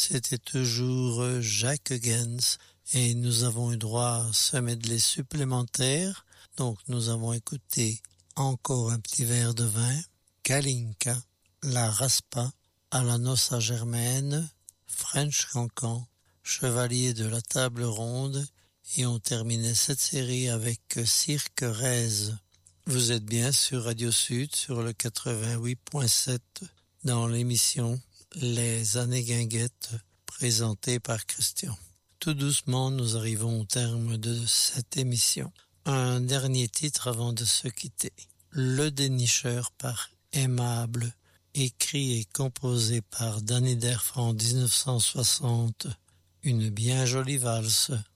c'était toujours Jacques Gens et nous avons eu droit à ce medley supplémentaire. Donc nous avons écouté Encore un petit verre de vin, Kalinka, La Raspa, À la noce à Germaine, French Cancan, Chevalier de la table ronde et on terminait cette série avec Cirque Rèze. Vous êtes bien sur Radio Sud sur le 88.7 dans l'émission Les années guinguettes présentée par Christian. Tout doucement, nous arrivons au terme de cette émission. Un dernier titre avant de se quitter. Le dénicheur par Aimable, écrit et composé par Danny Derf en 1960. Une bien jolie valse.